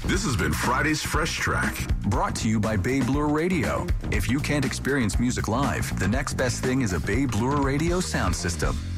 This has been Friday's Fresh Track. Brought to you by Bay Blur Radio. If you can't experience music live, the next best thing is a Bay Blur Radio sound system.